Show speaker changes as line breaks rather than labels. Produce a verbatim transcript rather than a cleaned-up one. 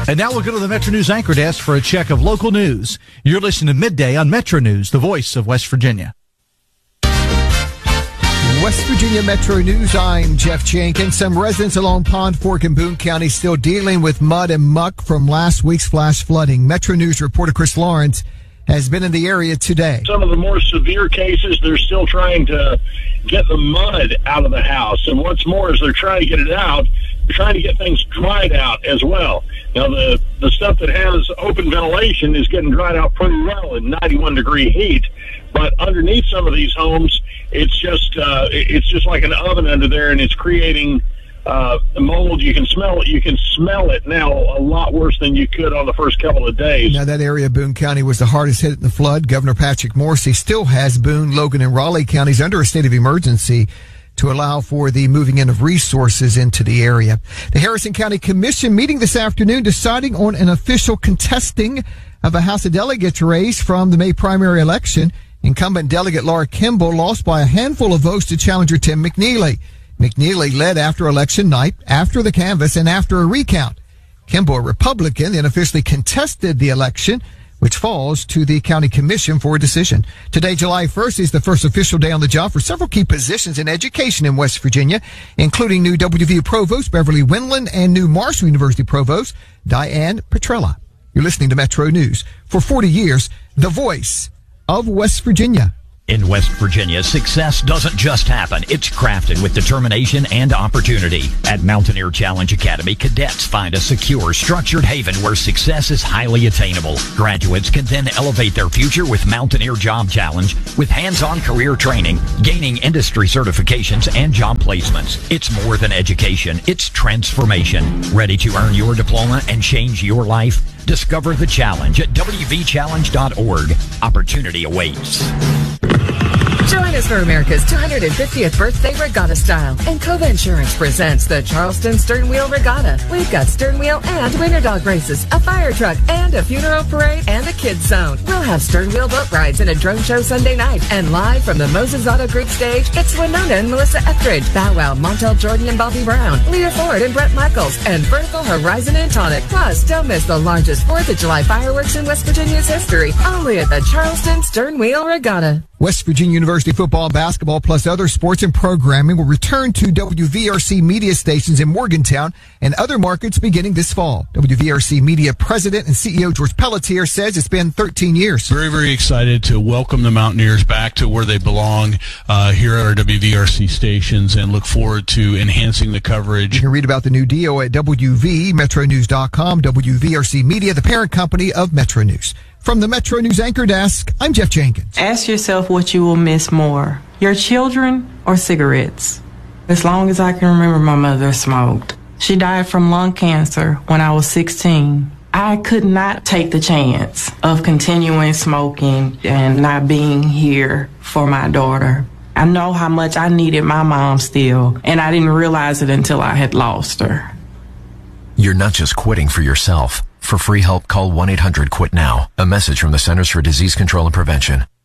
And now we'll go to the Metro News Anchor Desk for a check of local news. You're listening to Midday on Metro News, the voice of West Virginia.
West Virginia Metro News, I'm Jeff Jenkins. Some residents along Pond Fork in Boone County still dealing with mud and muck from last week's flash flooding. Metro News reporter Chris Lawrence has been in the area today.
Some of the more severe cases, they're still trying to get the mud out of the house. And what's more, as they're trying to get it out, they're trying to get things dried out as well. Now, the, the stuff that has open ventilation is getting dried out pretty well in ninety-one degree heat. But underneath some of these homes, it's just uh, it's just like an oven under there, and it's creating uh, mold. You can smell it. You can smell it now a lot worse than you could on the first couple of days.
Now, that area of Boone County was the hardest hit in the flood. Governor Patrick Morrisey still has Boone, Logan, and Raleigh counties under a state of emergency to allow for the moving in of resources into the area. The Harrison County Commission meeting this afternoon deciding on an official contesting of a House of Delegates race from the May primary election. Incumbent delegate Laura Kimball lost by a handful of votes to challenger Tim McNeely. McNeely led after election night, after the canvass, and after a recount. Kimball, a Republican, then officially contested the election, which falls to the county commission for a decision. Today, July first, is the first official day on the job for several key positions in education in West Virginia, including new W V U Provost Beverly Windland and new Marshall University Provost Diane Petrella. You're listening to Metro News. For forty years, the voice of West Virginia.
In West Virginia, success doesn't just happen. It's crafted with determination and opportunity. At Mountaineer Challenge Academy, cadets find a secure, structured haven where success is highly attainable. Graduates can then elevate their future with Mountaineer Job Challenge with hands-on career training, gaining industry certifications, and job placements. It's more than education. It's transformation. Ready to earn your diploma and change your life? Discover the challenge at w v challenge dot org. Opportunity awaits.
Join us for America's two hundred fiftieth birthday regatta style. And Cova Insurance presents the Charleston Stern Wheel Regatta. We've got stern wheel and winter dog races, a fire truck, and a funeral parade, and a kids zone. We'll have stern wheel boat rides and a drone show Sunday night. And live from the Moses Auto Group stage, it's Winona and Melissa Etheridge, Bow Wow, Montel Jordan and Bobby Brown, Leah Ford and Brett Michaels, and Vertical Horizon and Tonic. Plus, don't miss the largest fourth of July fireworks in West Virginia's history, only at the Charleston Stern Wheel Regatta.
West Virginia University football, basketball, plus other sports and programming will return to W V R C media stations in Morgantown and other markets beginning this fall. W V R C Media President and C E O George Pelletier says it's been thirteen years.
Very, very excited to welcome the Mountaineers back to where they belong uh, here at our W V R C stations and look forward to enhancing the coverage.
You can read about the new deal at W V Metro News dot com. W V R C Media, the parent company of Metro News. From the Metro News Anchor Desk, I'm Jeff Jenkins.
Ask yourself what you will miss more, your children or cigarettes. As long as I can remember, my mother smoked. She died from lung cancer when I was sixteen. I could not take the chance of continuing smoking and not being here for my daughter. I know how much I needed my mom still, and I didn't realize it until I had lost her.
You're not just quitting for yourself. For free help, call one eight hundred quit now. A message from the Centers for Disease Control and Prevention.